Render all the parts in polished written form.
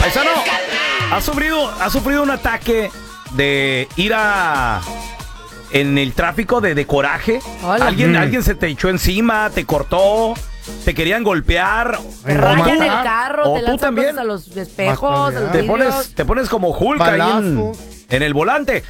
Paisano, ¿ha sufrido un ataque de ira en el tráfico de coraje? ¿Alguien se te echó encima, te cortó, te querían golpear? Te rayan el carro, o te tú lanzan también cosas a los espejos, a los te vidrios. pones como Hulk ahí en el volante.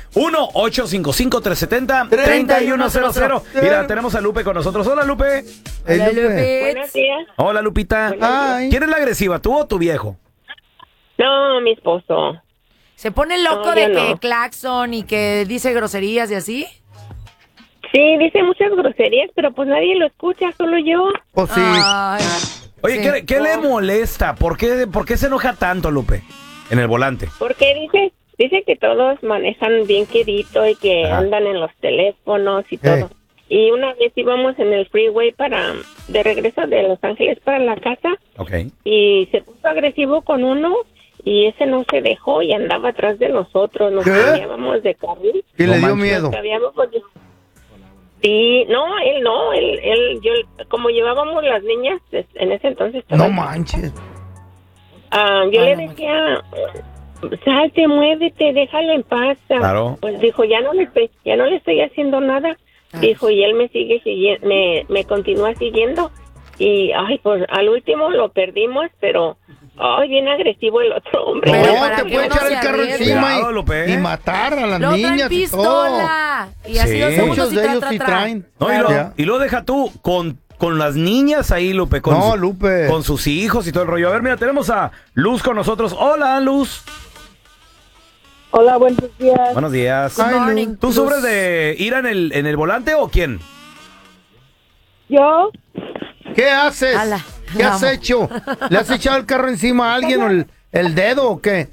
1-855-370-3100. Mira, tenemos a Lupe con nosotros. Hola, Lupe. Hola, Lupe. Buenos días. Hola, Lupita. ¿Quién es la agresiva, tú o tu viejo? No, mi esposo. ¿Se pone loco No, de yo que no. claxon y que dice groserías y así? Sí, dice muchas groserías, pero pues nadie lo escucha, solo yo. Oh, sí. Ay, Oye, sí. ¿qué le molesta? ¿Por qué se enoja tanto, Lupe? En el volante. Porque dice que todos manejan bien quedito y que Ajá. andan en los teléfonos y todo. Y una vez íbamos en el freeway de regreso de Los Ángeles para la casa Ok. y se puso agresivo con uno y ese no se dejó y andaba atrás de nosotros. Nos ¿Qué? cambiamos de carril. Y le dio manches. miedo. Nos cambiamos porque... Sí, no, yo, como llevábamos las niñas en ese entonces... No manches. yo le decía, salte, muévete, déjalo en paz. Claro. Pues dijo, ya no le estoy haciendo nada. Dijo, y él me sigue siguiendo, me continúa siguiendo. Y, ay, pues al último lo perdimos, pero, ay, bien agresivo el otro hombre. Pero No, para te que puede uno echar se el carro arriesgue. encima Cuidado, Lupe. y matar a las Luego traen niñas y todo. pistola. Y así Sí. 2 segundos Muchos y de ellos sí traen. No, Claro. y lo deja tú con las niñas ahí, Lupe. No, Lupe. Con sus hijos y todo el rollo. A ver, mira, tenemos a Luz con nosotros. Hola, Luz. Hola, buenos días. Buenos días. Good morning, ¿Tú Luz. sufres de ira en el volante o quién? Yo, ¿Qué haces? Ala, ¿Qué la has amo. hecho? ¿Le has echado el carro encima a alguien o el dedo o qué?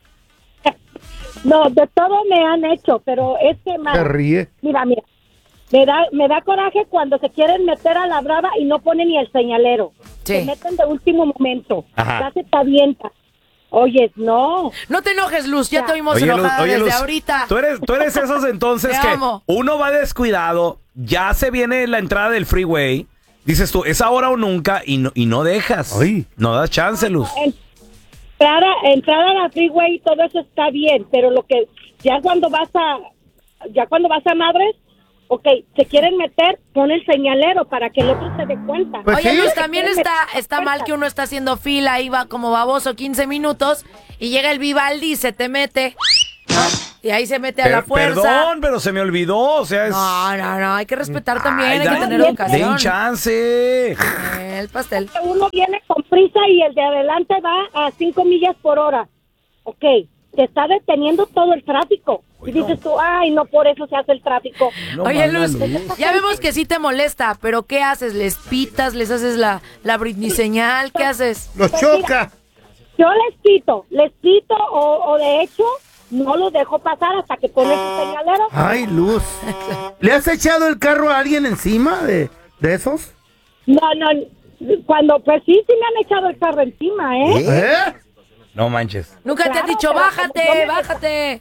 No, de todo me han hecho, pero es que Se ríe. mira, me da coraje cuando se quieren meter a la brava y no ponen ni el señalero. Sí. Se meten de último momento. Ajá. Ya se te avienta. Oye, no. No te enojes, Luz, ya te oímos Luz, enojada desde Luz, ahorita. Tú eres esos entonces Te que amo. uno va descuidado, ya se viene la entrada del freeway, dices tú, es ahora o nunca, y no dejas. Ay. No das chance, Luz. Entrar a la freeway y todo eso está bien, pero lo que ya cuando vas a madres, ok, se quieren meter, pon el señalero para que el otro se dé cuenta. Pues Oye, sí. Luz, también está mal que uno está haciendo fila, ahí va como baboso 15 minutos y llega el Vivaldi y se te mete. ¿no? Y ahí se mete a la fuerza. Perdón, pero se me olvidó, o sea, es... No, hay que respetar también, Ay, hay que da- tener Den educación. chance. El pastel. Uno viene con prisa y el de adelante va a 5 millas por hora. Ok, te está deteniendo todo el tráfico. Y dices tú, ay, no, por eso se hace el tráfico. No, Oye, manda, Luz, ya vemos que sí te molesta, pero ¿qué haces? ¿Les pitas? ¿Les haces la Britney señal? ¿Qué haces? Los choca. Yo les pito o de hecho no los dejo pasar hasta que ponen su señalero. Ay, Luz. ¿Le has echado el carro a alguien encima de esos? No, cuando pues sí me han echado el carro encima, ¿eh? ¿Eh? No manches. Nunca te han Claro, dicho, pero bájate, no me- bájate.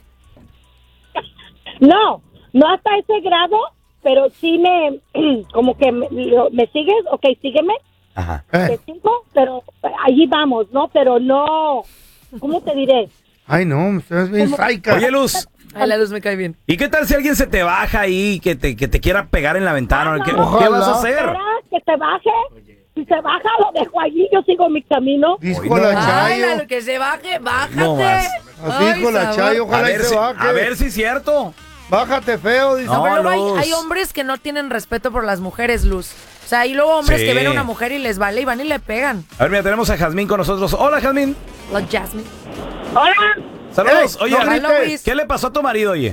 No hasta ese grado, pero sí como que me sigues, ok, sígueme, Ajá. te sigo, pero allí vamos, ¿no? Pero no, ¿cómo te diré? Ay, no, es bien saica. Oye, Luz, Ay, la Luz me cae bien. ¿y qué tal si alguien se te baja ahí, que te quiera pegar en la ventana? ¿Qué ojalá. vas a hacer? Espera, que se baje, si se baja lo dejo allí, yo sigo mi camino. Dijo Hoy no. la Ay, Chayo. Lalo, que se baje, bájate. No más. Así dijo la sabor. Chayo, A ojalá y ver, se baje. a ver si es cierto. Bájate feo, dice. No, Pero luego Luz. hay hombres que no tienen respeto por las mujeres, Luz. O sea, hay luego hombres Sí. que ven a una mujer y les vale y van y le pegan. A ver, mira, tenemos a Jazmín con nosotros. Hola, Jazmín. La Jasmine. Hola, Saludos. Ey, Oye, no Hello, grites. Luis. ¿qué le pasó a tu marido, oye?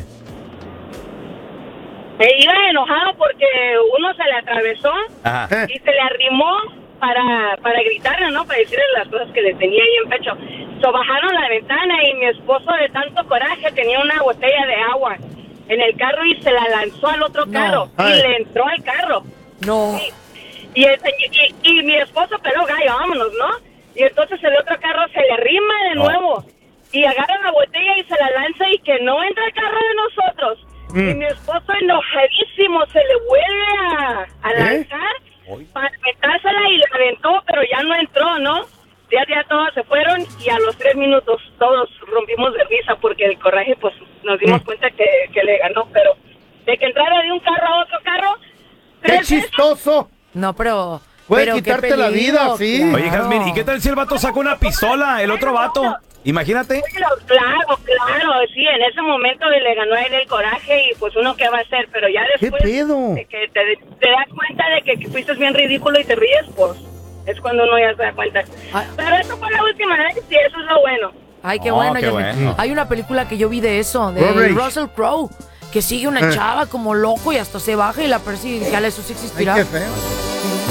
Iba enojado porque uno se le atravesó Ajá. y se le arrimó para gritarle, ¿no? Para decirle las cosas que le tenía ahí en pecho. Bajaron la ventana y mi esposo de tanto coraje tenía una botella de agua en el carro y se la lanzó al otro carro y Ay. le entró al carro. No. Y mi esposo, pero gallo, vámonos, ¿no? Y entonces el otro carro se le arrima de No. nuevo y agarra la botella y se la lanza y que no entra el carro de nosotros. Y mi esposo enojadísimo se le vuelve a lanzar para metársela y la aventó, pero ya no entró, ¿no? Ya todos se fueron y a los 3 minutos todos rompimos de risa porque el coraje, pues, nos dimos cuenta que le ganó, pero de que entrara de un carro a otro carro... ¡Qué chistoso! No, pero... Puede pero quitarte qué la peligro, vida, sí. claro. Oye, Jazmín, ¿y qué tal si el vato saca una pistola, el otro vato? Imagínate. Claro, sí, en ese momento le ganó a él el coraje y pues uno qué va a hacer, pero ya después ¿Qué pedo? de que te das cuenta de que fuiste bien ridículo y te ríes, pues es cuando uno ya se da cuenta. Ay. Pero eso fue la última vez y eso es lo bueno. Ay, qué Oh, bueno, qué Yasmín. bueno. Hay una película que yo vi de eso, de Road Rage. Russell Crowe, que sigue una chava como loco y hasta se baja y la persigue. Ya eso sí Ay, existirá. qué feo.